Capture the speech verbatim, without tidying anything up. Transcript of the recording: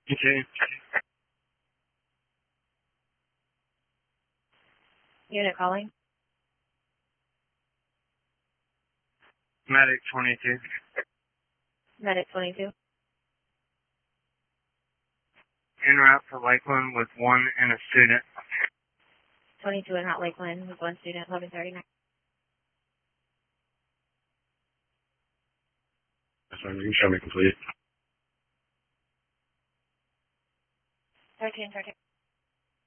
Okay. Unit calling. Medic twenty-two. Medic twenty-two. En route to Lakeland with one and a student. twenty-two in Hot Lakeland with one student, eleven thirty-nine. That's fine. You can show me complete. thirteen, thirteen.